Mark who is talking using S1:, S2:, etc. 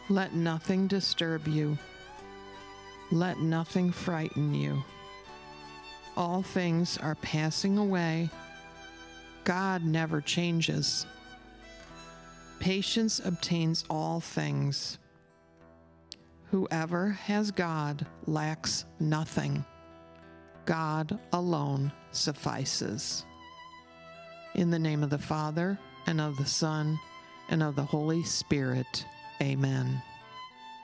S1: Let nothing disturb you. Let nothing frighten you. All things are passing away. God never changes. Patience obtains all things. Whoever has God lacks nothing. God alone suffices. In the name of the Father, and of the Son, and of the Holy Spirit. Amen.